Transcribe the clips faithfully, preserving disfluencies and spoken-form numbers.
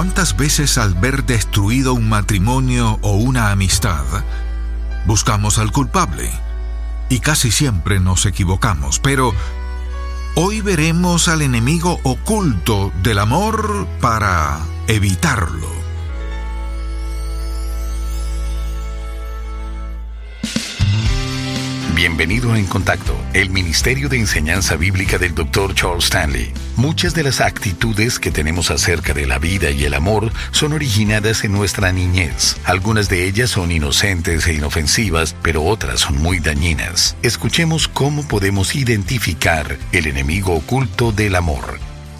¿Cuántas veces al ver destruido un matrimonio o una amistad, buscamos al culpable? Y casi siempre nos equivocamos, pero hoy veremos al enemigo oculto del amor para evitarlo. Bienvenido a En Contacto, el Ministerio de Enseñanza Bíblica del doctor Charles Stanley. Muchas de las actitudes que tenemos acerca de la vida y el amor son originadas en nuestra niñez. Algunas de ellas son inocentes e inofensivas, pero otras son muy dañinas. Escuchemos cómo podemos identificar el enemigo oculto del amor.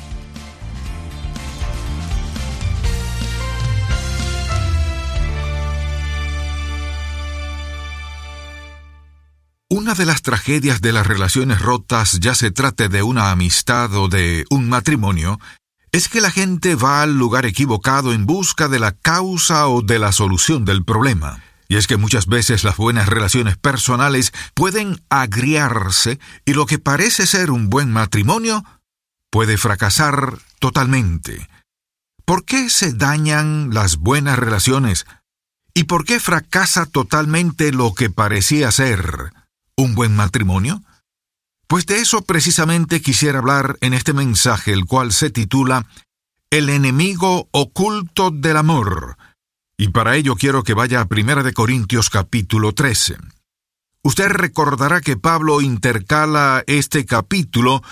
Una de las tragedias de las relaciones rotas, ya se trate de una amistad o de un matrimonio, es que la gente va al lugar equivocado en busca de la causa o de la solución del problema. Y es que muchas veces las buenas relaciones personales pueden agriarse y lo que parece ser un buen matrimonio puede fracasar totalmente. ¿Por qué se dañan las buenas relaciones? ¿Y por qué fracasa totalmente lo que parecía ser un buen matrimonio? Pues de eso precisamente quisiera hablar en este mensaje, el cual se titula El enemigo oculto del amor. Y para ello quiero que vaya a Primera de Corintios capítulo trece. Usted recordará que Pablo intercala este capítulo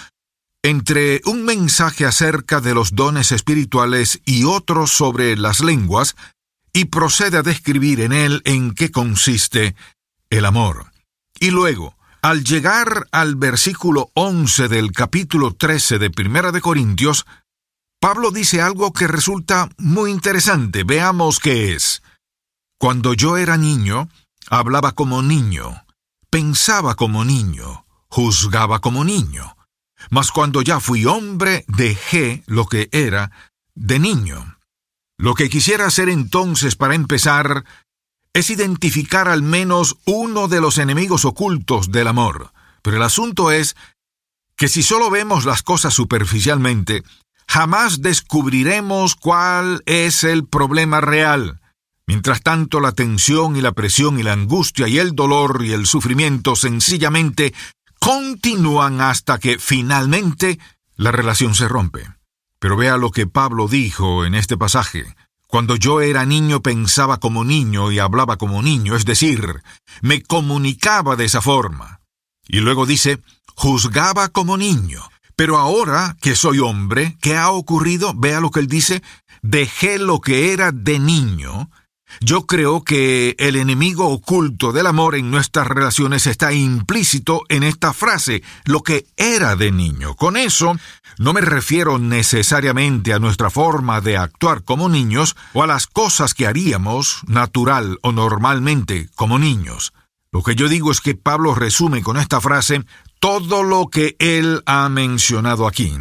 entre un mensaje acerca de los dones espirituales y otro sobre las lenguas, y procede a describir en él en qué consiste el amor. Y luego, al llegar al versículo once del capítulo trece de Primera de Corintios, Pablo dice algo que resulta muy interesante. Veamos qué es. Cuando yo era niño, hablaba como niño, pensaba como niño, juzgaba como niño. Mas cuando ya fui hombre, dejé lo que era de niño. Lo que quisiera hacer entonces para empezar es identificar al menos uno de los enemigos ocultos del amor. Pero el asunto es que si solo vemos las cosas superficialmente, jamás descubriremos cuál es el problema real. Mientras tanto, la tensión y la presión y la angustia y el dolor y el sufrimiento sencillamente continúan hasta que finalmente la relación se rompe. Pero vea lo que Pablo dijo en este pasaje. Cuando yo era niño pensaba como niño y hablaba como niño, es decir, me comunicaba de esa forma. Y luego dice, juzgaba como niño. Pero ahora que soy hombre, ¿qué ha ocurrido? Vea lo que él dice, dejé lo que era de niño. Yo creo que el enemigo oculto del amor en nuestras relaciones está implícito en esta frase, lo que era de niño. Con eso, no me refiero necesariamente a nuestra forma de actuar como niños o a las cosas que haríamos natural o normalmente como niños. Lo que yo digo es que Pablo resume con esta frase todo lo que él ha mencionado aquí.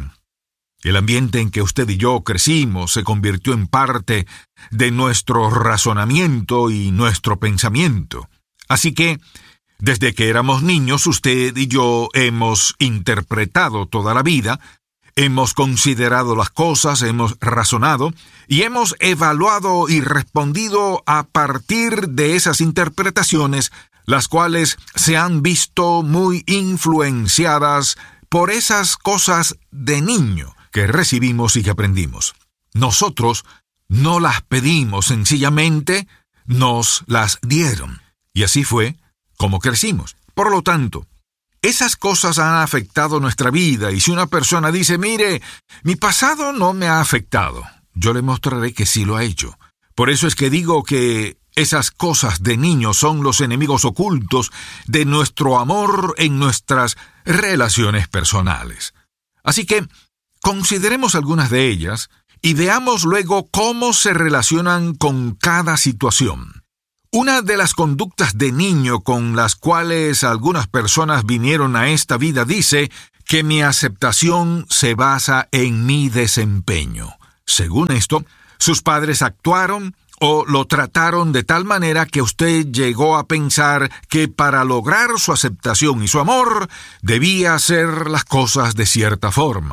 El ambiente en que usted y yo crecimos se convirtió en parte de nuestro razonamiento y nuestro pensamiento. Así que, desde que éramos niños, usted y yo hemos interpretado toda la vida, hemos considerado las cosas, hemos razonado y hemos evaluado y respondido a partir de esas interpretaciones, las cuales se han visto muy influenciadas por esas cosas de niño que recibimos y que aprendimos. Nosotros no las pedimos, sencillamente nos las dieron. Y así fue como crecimos. Por lo tanto, esas cosas han afectado nuestra vida, y si una persona dice, mire, mi pasado no me ha afectado, yo le mostraré que sí lo ha hecho. Por eso es que digo que esas cosas de niño son los enemigos ocultos de nuestro amor en nuestras relaciones personales. Así que consideremos algunas de ellas y veamos luego cómo se relacionan con cada situación. Una de las conductas de niño con las cuales algunas personas vinieron a esta vida dice que mi aceptación se basa en mi desempeño. Según esto, sus padres actuaron o lo trataron de tal manera que usted llegó a pensar que para lograr su aceptación y su amor debía hacer las cosas de cierta forma.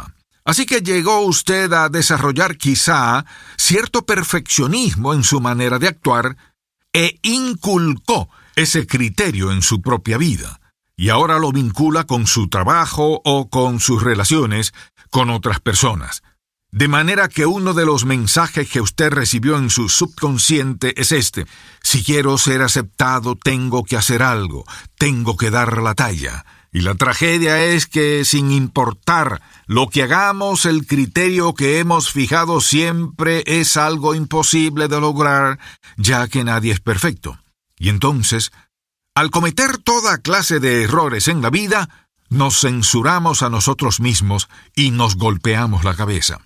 Así que llegó usted a desarrollar quizá cierto perfeccionismo en su manera de actuar e inculcó ese criterio en su propia vida, y ahora lo vincula con su trabajo o con sus relaciones con otras personas. De manera que uno de los mensajes que usted recibió en su subconsciente es este: si quiero ser aceptado, tengo que hacer algo, tengo que dar la talla. Y la tragedia es que, sin importar lo que hagamos, el criterio que hemos fijado siempre es algo imposible de lograr, ya que nadie es perfecto. Y entonces, al cometer toda clase de errores en la vida, nos censuramos a nosotros mismos y nos golpeamos la cabeza.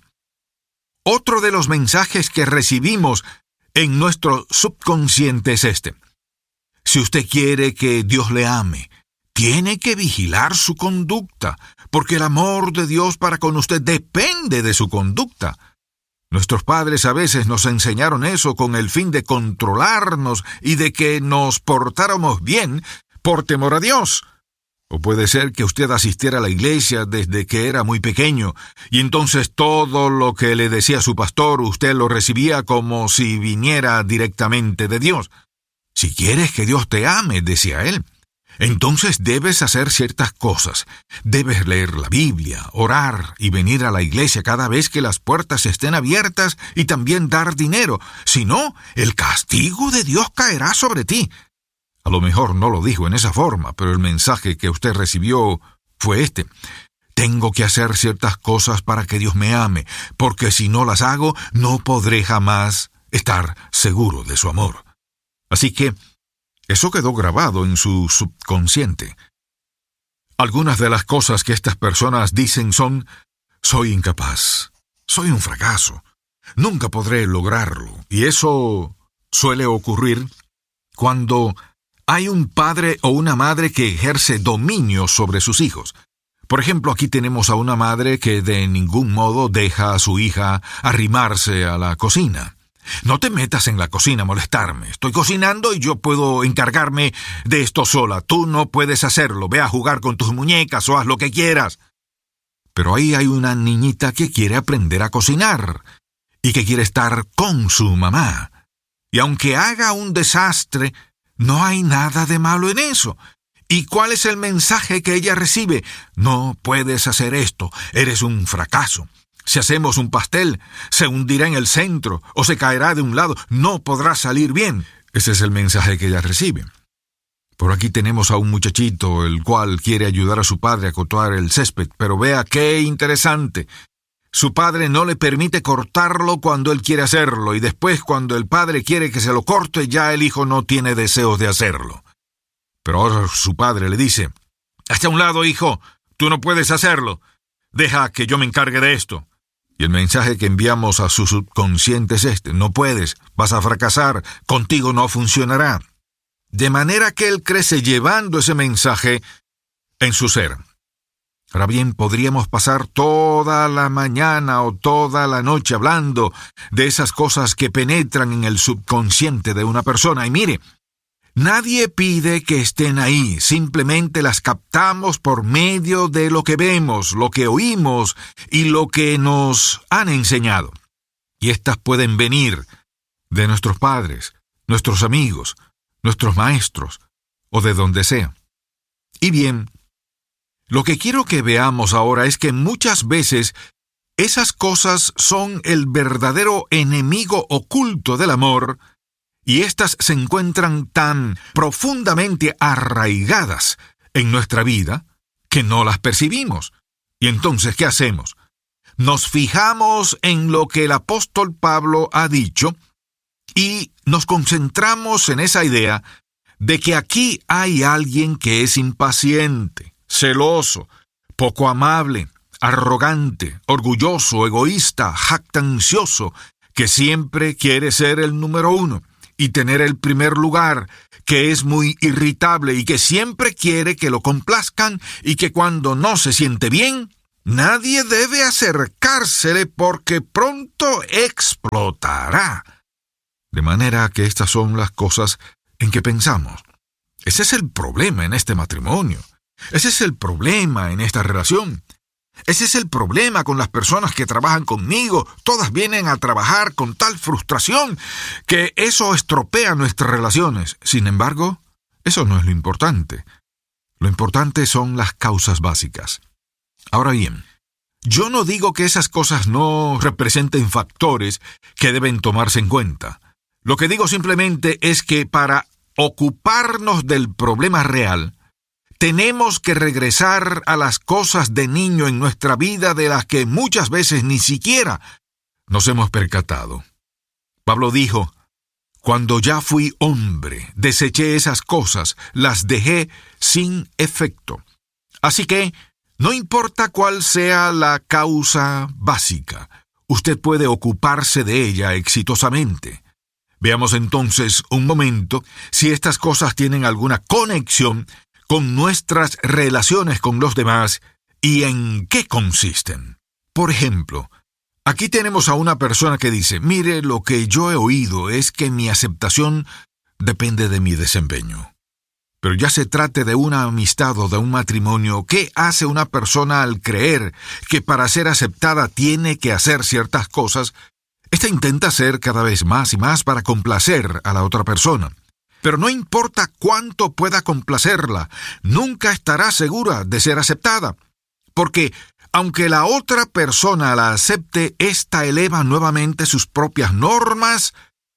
Otro de los mensajes que recibimos en nuestro subconsciente es este: si usted quiere que Dios le ame, tiene que vigilar su conducta, porque el amor de Dios para con usted depende de su conducta. Nuestros padres a veces nos enseñaron eso con el fin de controlarnos y de que nos portáramos bien por temor a Dios. O puede ser que usted asistiera a la iglesia desde que era muy pequeño, y entonces todo lo que le decía su pastor usted lo recibía como si viniera directamente de Dios. Si quieres que Dios te ame, decía él, entonces debes hacer ciertas cosas. Debes leer la Biblia, orar y venir a la iglesia cada vez que las puertas estén abiertas y también dar dinero. Si no, el castigo de Dios caerá sobre ti. A lo mejor no lo dijo en esa forma, pero el mensaje que usted recibió fue este: tengo que hacer ciertas cosas para que Dios me ame, porque si no las hago, no podré jamás estar seguro de su amor. Así que eso quedó grabado en su subconsciente. Algunas de las cosas que estas personas dicen son: soy incapaz, soy un fracaso, nunca podré lograrlo. Y eso suele ocurrir cuando hay un padre o una madre que ejerce dominio sobre sus hijos. Por ejemplo, aquí tenemos a una madre que de ningún modo deja a su hija arrimarse a la cocina. No te metas en la cocina a molestarme. Estoy cocinando y yo puedo encargarme de esto sola. Tú no puedes hacerlo. Ve a jugar con tus muñecas o haz lo que quieras. Pero ahí hay una niñita que quiere aprender a cocinar y que quiere estar con su mamá. Y aunque haga un desastre, no hay nada de malo en eso. ¿Y cuál es el mensaje que ella recibe? No puedes hacer esto. Eres un fracaso. Si hacemos un pastel, se hundirá en el centro o se caerá de un lado. No podrá salir bien. Ese es el mensaje que ella recibe. Por aquí tenemos a un muchachito el cual quiere ayudar a su padre a cortar el césped, pero vea qué interesante. Su padre no le permite cortarlo cuando él quiere hacerlo, y después cuando el padre quiere que se lo corte, ya el hijo no tiene deseos de hacerlo. Pero ahora su padre le dice: «Hazte a un lado, hijo, tú no puedes hacerlo. Deja que yo me encargue de esto». Y el mensaje que enviamos a su subconsciente es este: no puedes, vas a fracasar, contigo no funcionará. De manera que él crece llevando ese mensaje en su ser. Ahora bien, podríamos pasar toda la mañana o toda la noche hablando de esas cosas que penetran en el subconsciente de una persona. Y mire, nadie pide que estén ahí, simplemente las captamos por medio de lo que vemos, lo que oímos y lo que nos han enseñado. Y estas pueden venir de nuestros padres, nuestros amigos, nuestros maestros o de donde sea. Y bien, lo que quiero que veamos ahora es que muchas veces esas cosas son el verdadero enemigo oculto del amor, y éstas se encuentran tan profundamente arraigadas en nuestra vida que no las percibimos. Y entonces, ¿qué hacemos? Nos fijamos en lo que el apóstol Pablo ha dicho y nos concentramos en esa idea de que aquí hay alguien que es impaciente, celoso, poco amable, arrogante, orgulloso, egoísta, jactancioso, que siempre quiere ser el número uno y tener el primer lugar, que es muy irritable y que siempre quiere que lo complazcan y que cuando no se siente bien, nadie debe acercársele porque pronto explotará. De manera que estas son las cosas en que pensamos. Ese es el problema en este matrimonio. Ese es el problema en esta relación. Ese es el problema con las personas que trabajan conmigo. Todas vienen a trabajar con tal frustración que eso estropea nuestras relaciones. Sin embargo, eso no es lo importante. Lo importante son las causas básicas. Ahora bien, yo no digo que esas cosas no representen factores que deben tomarse en cuenta. Lo que digo simplemente es que para ocuparnos del problema real, tenemos que regresar a las cosas de niño en nuestra vida de las que muchas veces ni siquiera nos hemos percatado. Pablo dijo, cuando ya fui hombre, deseché esas cosas, las dejé sin efecto. Así que, no importa cuál sea la causa básica, usted puede ocuparse de ella exitosamente. Veamos entonces un momento si estas cosas tienen alguna conexión con nuestras relaciones con los demás y en qué consisten. Por ejemplo, aquí tenemos a una persona que dice, mire, lo que yo he oído es que mi aceptación depende de mi desempeño. Pero ya se trate de una amistad o de un matrimonio, ¿qué hace una persona al creer que para ser aceptada tiene que hacer ciertas cosas? Esta intenta hacer cada vez más y más para complacer a la otra persona. Pero no importa cuánto pueda complacerla, nunca estará segura de ser aceptada. Porque, aunque la otra persona la acepte, ésta eleva nuevamente sus propias normas,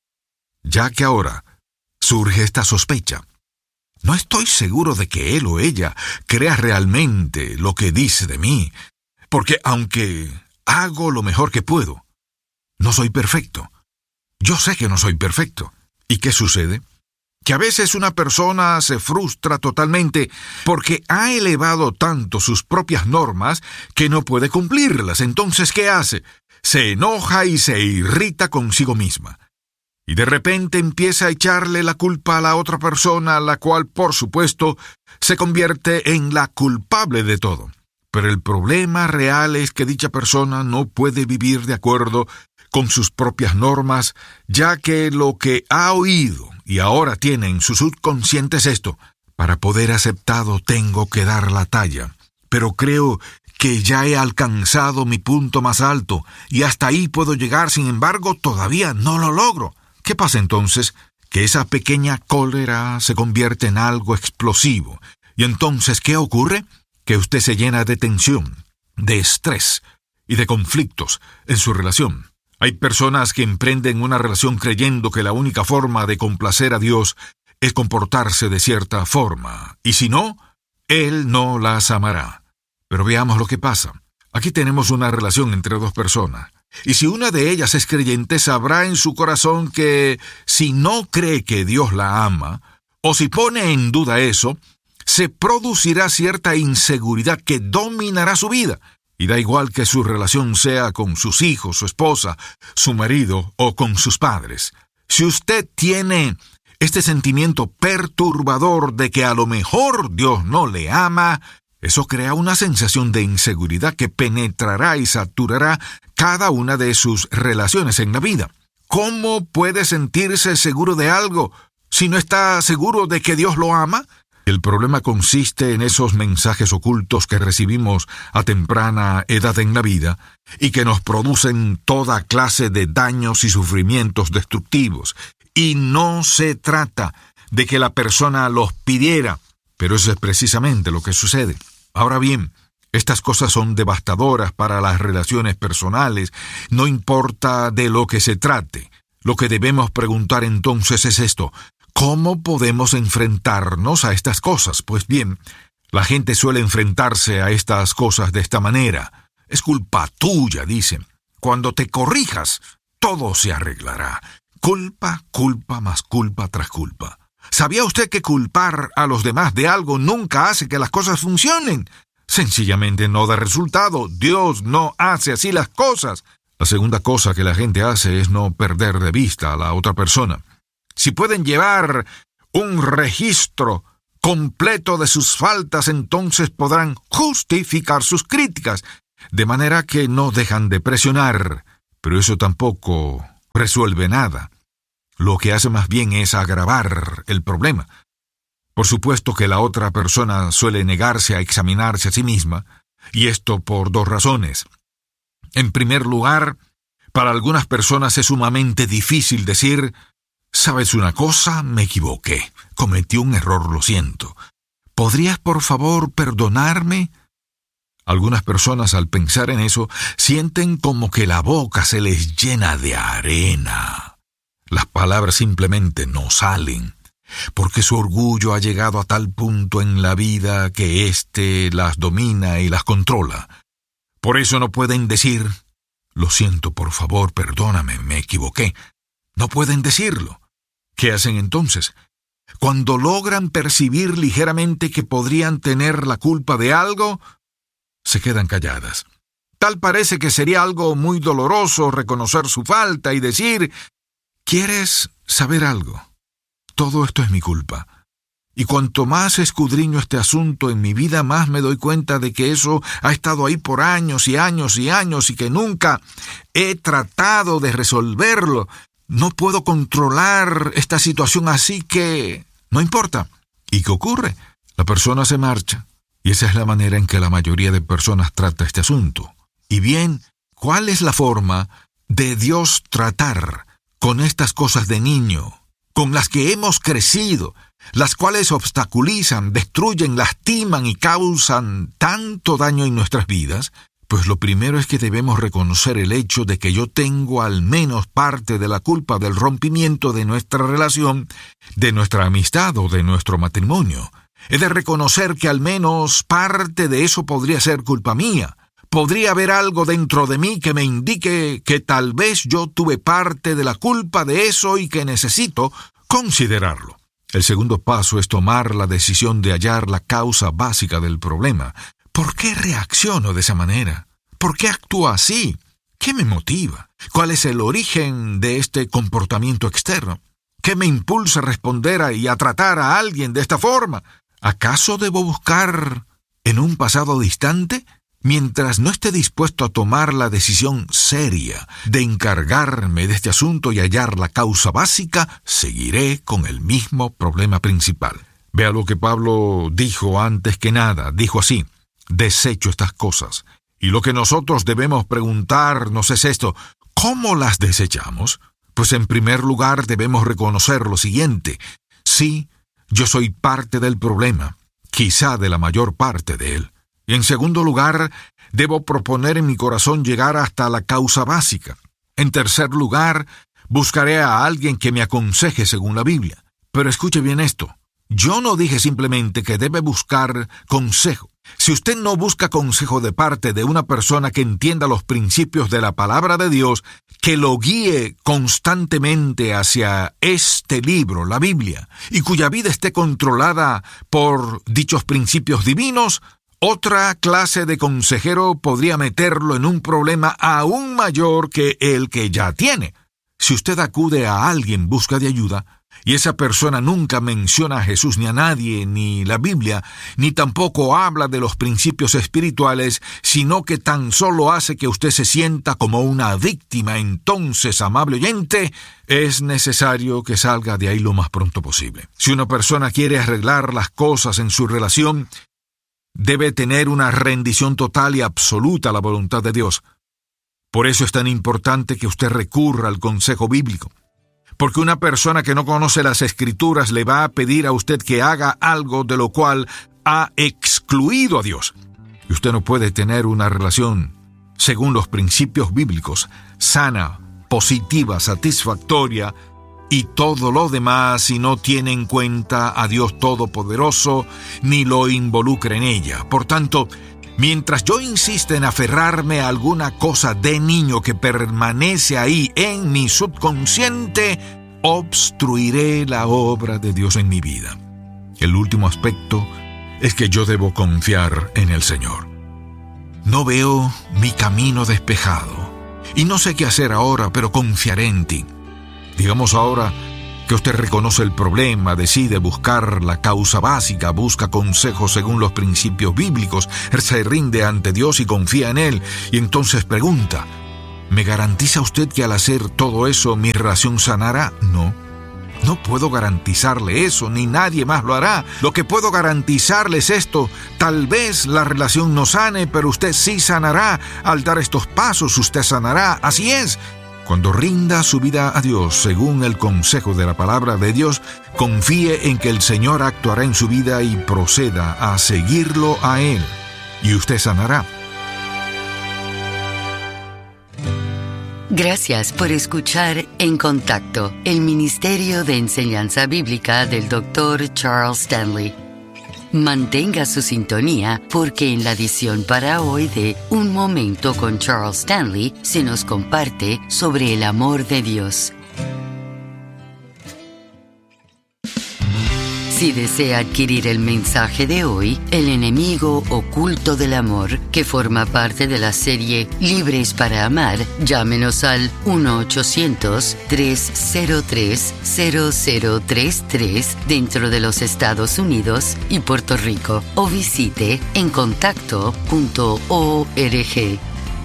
ya que ahora surge esta sospecha. No estoy seguro de que él o ella crea realmente lo que dice de mí, porque aunque hago lo mejor que puedo, no soy perfecto. Yo sé que no soy perfecto. ¿Y qué sucede? Que a veces una persona se frustra totalmente porque ha elevado tanto sus propias normas que no puede cumplirlas. Entonces, ¿qué hace? Se enoja y se irrita consigo misma. Y de repente empieza a echarle la culpa a la otra persona, la cual, por supuesto, se convierte en la culpable de todo. Pero el problema real es que dicha persona no puede vivir de acuerdo con sus propias normas, ya que lo que ha oído y ahora tiene en su subconsciente es esto: para poder aceptado tengo que dar la talla. Pero creo que ya he alcanzado mi punto más alto y hasta ahí puedo llegar, sin embargo, todavía no lo logro. ¿Qué pasa entonces? Que esa pequeña cólera se convierte en algo explosivo. Y entonces, ¿qué ocurre? Que usted se llena de tensión, de estrés y de conflictos en su relación. Hay personas que emprenden una relación creyendo que la única forma de complacer a Dios es comportarse de cierta forma, y si no, Él no las amará. Pero veamos lo que pasa. Aquí tenemos una relación entre dos personas, y si una de ellas es creyente, sabrá en su corazón que si no cree que Dios la ama, o si pone en duda eso, se producirá cierta inseguridad que dominará su vida. Y da igual que su relación sea con sus hijos, su esposa, su marido o con sus padres. Si usted tiene este sentimiento perturbador de que a lo mejor Dios no le ama, eso crea una sensación de inseguridad que penetrará y saturará cada una de sus relaciones en la vida. ¿Cómo puede sentirse seguro de algo si no está seguro de que Dios lo ama? El problema consiste en esos mensajes ocultos que recibimos a temprana edad en la vida y que nos producen toda clase de daños y sufrimientos destructivos. Y no se trata de que la persona los pidiera, pero eso es precisamente lo que sucede. Ahora bien, estas cosas son devastadoras para las relaciones personales, no importa de lo que se trate. Lo que debemos preguntar entonces es esto: ¿cómo podemos enfrentarnos a estas cosas? Pues bien, la gente suele enfrentarse a estas cosas de esta manera. Es culpa tuya, dicen. Cuando te corrijas, todo se arreglará. Culpa, culpa más culpa tras culpa. ¿Sabía usted que culpar a los demás de algo nunca hace que las cosas funcionen? Sencillamente no da resultado. Dios no hace así las cosas. La segunda cosa que la gente hace es no perder de vista a la otra persona. Si pueden llevar un registro completo de sus faltas, entonces podrán justificar sus críticas, de manera que no dejan de presionar. Pero eso tampoco resuelve nada. Lo que hace más bien es agravar el problema. Por supuesto que la otra persona suele negarse a examinarse a sí misma, y esto por dos razones. En primer lugar, para algunas personas es sumamente difícil decir, ¿sabes una cosa? Me equivoqué, cometí un error, lo siento. ¿Podrías por favor perdonarme? Algunas personas al pensar en eso sienten como que la boca se les llena de arena. Las palabras simplemente no salen, porque su orgullo ha llegado a tal punto en la vida que éste las domina y las controla. Por eso no pueden decir, lo siento, por favor, perdóname, me equivoqué. No pueden decirlo. ¿Qué hacen entonces? Cuando logran percibir ligeramente que podrían tener la culpa de algo, se quedan calladas. Tal parece que sería algo muy doloroso reconocer su falta y decir, ¿quieres saber algo? Todo esto es mi culpa. Y cuanto más escudriño este asunto en mi vida, más me doy cuenta de que eso ha estado ahí por años y años y años y que nunca he tratado de resolverlo. No puedo controlar esta situación, así que no importa. ¿Y qué ocurre? La persona se marcha. Y esa es la manera en que la mayoría de personas trata este asunto. Y bien, ¿cuál es la forma de Dios tratar con estas cosas de niño, con las que hemos crecido, las cuales obstaculizan, destruyen, lastiman y causan tanto daño en nuestras vidas? Pues lo primero es que debemos reconocer el hecho de que yo tengo al menos parte de la culpa del rompimiento de nuestra relación, de nuestra amistad o de nuestro matrimonio. He de reconocer que al menos parte de eso podría ser culpa mía. Podría haber algo dentro de mí que me indique que tal vez yo tuve parte de la culpa de eso y que necesito considerarlo. El segundo paso es tomar la decisión de hallar la causa básica del problema. ¿Por qué reacciono de esa manera? ¿Por qué actúo así? ¿Qué me motiva? ¿Cuál es el origen de este comportamiento externo? ¿Qué me impulsa a responder a y a tratar a alguien de esta forma? ¿Acaso debo buscar en un pasado distante? Mientras no esté dispuesto a tomar la decisión seria de encargarme de este asunto y hallar la causa básica, seguiré con el mismo problema principal. Vea lo que Pablo dijo antes que nada. Dijo así: desecho estas cosas. Y lo que nosotros debemos preguntarnos es esto: ¿cómo las desechamos? Pues en primer lugar debemos reconocer lo siguiente: sí, yo soy parte del problema, quizá de la mayor parte de él. Y en segundo lugar, debo proponer en mi corazón llegar hasta la causa básica. En tercer lugar, buscaré a alguien que me aconseje según la Biblia. Pero escuche bien esto. Yo no dije simplemente que debe buscar consejo. Si usted no busca consejo de parte de una persona que entienda los principios de la palabra de Dios, que lo guíe constantemente hacia este libro, la Biblia, y cuya vida esté controlada por dichos principios divinos, otra clase de consejero podría meterlo en un problema aún mayor que el que ya tiene. Si usted acude a alguien en busca de ayuda, y esa persona nunca menciona a Jesús ni a nadie, ni la Biblia, ni tampoco habla de los principios espirituales, sino que tan solo hace que usted se sienta como una víctima, entonces, amable oyente, es necesario que salga de ahí lo más pronto posible. Si una persona quiere arreglar las cosas en su relación, debe tener una rendición total y absoluta a la voluntad de Dios. Por eso es tan importante que usted recurra al consejo bíblico. Porque una persona que no conoce las Escrituras le va a pedir a usted que haga algo de lo cual ha excluido a Dios. Y usted no puede tener una relación, según los principios bíblicos, sana, positiva, satisfactoria, y todo lo demás si no tiene en cuenta a Dios Todopoderoso ni lo involucra en ella. Por tanto, mientras yo insista en aferrarme a alguna cosa de niño que permanece ahí en mi subconsciente, obstruiré la obra de Dios en mi vida. El último aspecto es que yo debo confiar en el Señor. No veo mi camino despejado y no sé qué hacer ahora, pero confiaré en ti. Digamos ahora que usted reconoce el problema, decide buscar la causa básica, busca consejos según los principios bíblicos, se rinde ante Dios y confía en Él, y entonces pregunta: ¿me garantiza usted que al hacer todo eso mi relación sanará? No. No puedo garantizarle eso, ni nadie más lo hará. Lo que puedo garantizarle es esto: tal vez la relación no sane, pero usted sí sanará. Al dar estos pasos, usted sanará. Así es. Cuando rinda su vida a Dios, según el consejo de la palabra de Dios, confíe en que el Señor actuará en su vida y proceda a seguirlo a Él, y usted sanará. Gracias por escuchar En Contacto, el Ministerio de Enseñanza Bíblica del doctor Charles Stanley. Mantenga su sintonía porque en la edición para hoy de Un Momento con Charles Stanley se nos comparte sobre el amor de Dios. Si desea adquirir el mensaje de hoy, El enemigo oculto del amor, que forma parte de la serie Libres para Amar, llámenos al uno ochocientos, tres cero tres, cero cero tres tres dentro de los Estados Unidos y Puerto Rico o visite en contacto punto org.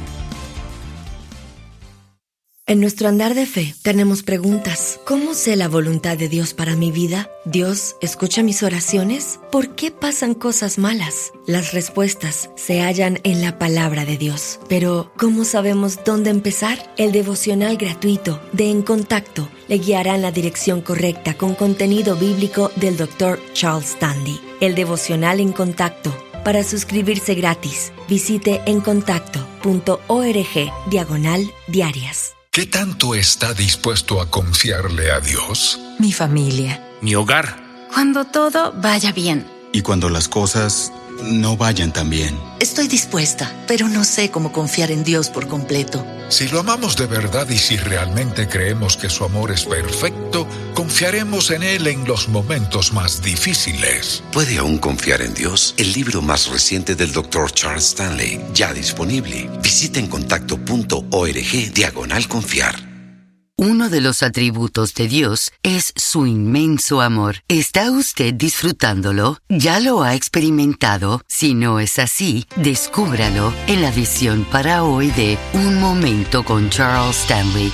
En nuestro andar de fe tenemos preguntas. ¿Cómo sé la voluntad de Dios para mi vida? ¿Dios escucha mis oraciones? ¿Por qué pasan cosas malas? Las respuestas se hallan en la palabra de Dios. Pero, ¿cómo sabemos dónde empezar? El devocional gratuito de En Contacto le guiará en la dirección correcta con contenido bíblico del doctor Charles Stanley. El devocional En Contacto. Para suscribirse gratis, visite en contacto punto org diagonal diarias. ¿Qué tanto está dispuesto a confiarle a Dios? Mi familia. Mi hogar. Cuando todo vaya bien. Y cuando las cosas no vayan tan bien. Estoy dispuesta, pero no sé cómo confiar en Dios por completo. Si lo amamos de verdad y si realmente creemos que su amor es perfecto, confiaremos en Él en los momentos más difíciles. ¿Puede aún confiar en Dios? El libro más reciente del doctor Charles Stanley, ya disponible. Visita en contacto punto org diagonal confiar. Uno de los atributos de Dios es su inmenso amor. ¿Está usted disfrutándolo? ¿Ya lo ha experimentado? Si no es así, descúbralo en la edición para hoy de Un Momento con Charles Stanley.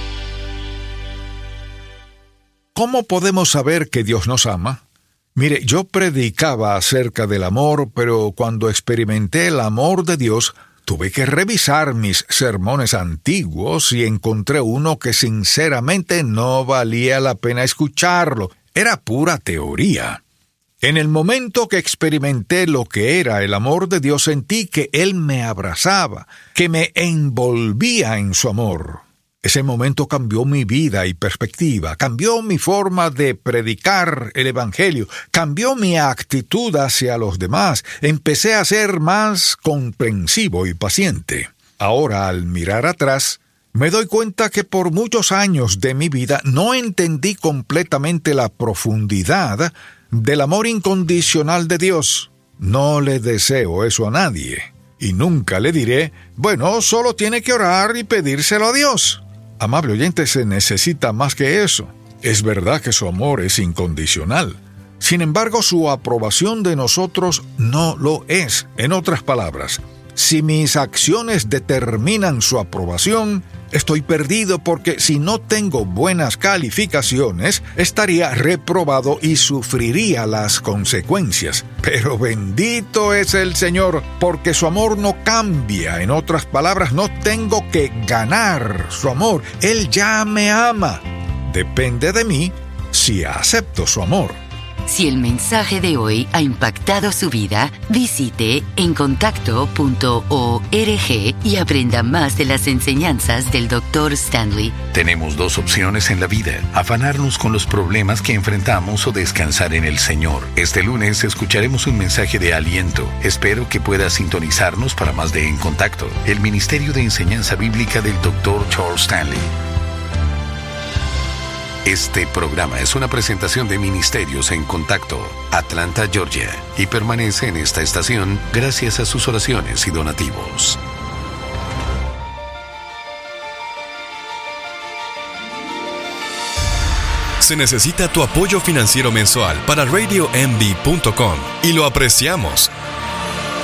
¿Cómo podemos saber que Dios nos ama? Mire, yo predicaba acerca del amor, pero cuando experimenté el amor de Dios, tuve que revisar mis sermones antiguos y encontré uno que sinceramente no valía la pena escucharlo. Era pura teoría. En el momento que experimenté lo que era el amor de Dios, sentí que Él me abrazaba, que me envolvía en su amor. Ese momento cambió mi vida y perspectiva, cambió mi forma de predicar el Evangelio, cambió mi actitud hacia los demás. Empecé a ser más comprensivo y paciente. Ahora, al mirar atrás, me doy cuenta que por muchos años de mi vida no entendí completamente la profundidad del amor incondicional de Dios. No le deseo eso a nadie, y nunca le diré, bueno, solo tiene que orar y pedírselo a Dios. Amable oyente, se necesita más que eso. Es verdad que su amor es incondicional. Sin embargo, su aprobación de nosotros no lo es. En otras palabras, si mis acciones determinan su aprobación, estoy perdido porque si no tengo buenas calificaciones, estaría reprobado y sufriría las consecuencias. Pero bendito es el Señor, porque su amor no cambia. En otras palabras, no tengo que ganar su amor. Él ya me ama. Depende de mí si acepto su amor. Si el mensaje de hoy ha impactado su vida, visite en contacto punto org y aprenda más de las enseñanzas del doctor Stanley. Tenemos dos opciones en la vida: afanarnos con los problemas que enfrentamos o descansar en el Señor. Este lunes escucharemos un mensaje de aliento. Espero que pueda sintonizarnos para más de En Contacto, el Ministerio de Enseñanza Bíblica del doctor Charles Stanley. Este programa es una presentación de Ministerios en Contacto, Atlanta, Georgia, y permanece en esta estación gracias a sus oraciones y donativos. Se necesita tu apoyo financiero mensual para radio m b punto com y lo apreciamos.